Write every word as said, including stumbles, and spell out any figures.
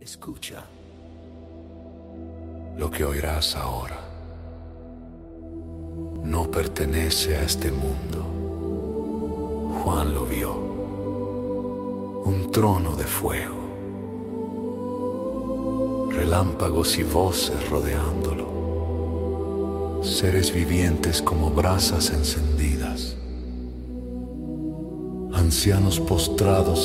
Escucha lo que oirás ahora. No pertenece a este mundo. Juan lo vio. Un trono de fuego. Relámpagos y voces rodeándolo. Seres vivientes como brasas encendidas. Ancianos postrados